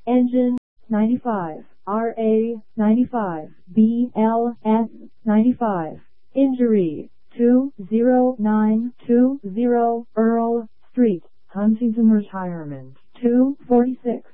Engine 95, RA 95, BLS 95. Injury 20920 Earl Street, Huntington Retirement 246.